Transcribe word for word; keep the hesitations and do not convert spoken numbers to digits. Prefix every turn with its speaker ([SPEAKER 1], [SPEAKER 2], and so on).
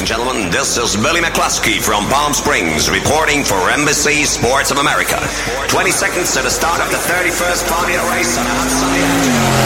[SPEAKER 1] and gentlemen. This is Billy McCluskey from Palm Springs reporting for Embassy Sports of America. twenty seconds to the start of the thirty-first Formula race on a hot sunny afternoon.